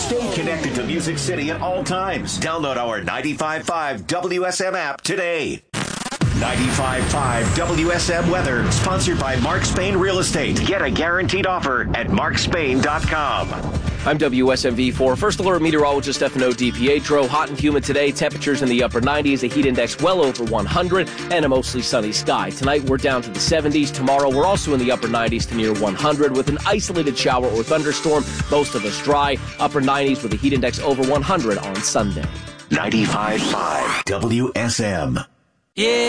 Stay connected to Music City at all times. Download our 95.5 WSM app today. 95.5 WSM weather, sponsored by Mark Spain Real Estate. Get a guaranteed offer at markspain.com. I'm WSMV4 First Alert Meteorologist Stefano DiPietro. Hot and humid today. Temperatures in the upper 90s. A heat index well over 100 and a mostly sunny sky. Tonight we're down to the 70s. Tomorrow we're also in the upper 90s to near 100 with an isolated shower or thunderstorm. Most of us dry. Upper 90s with a heat index over 100 on Sunday. 95.5 WSM. Yeah.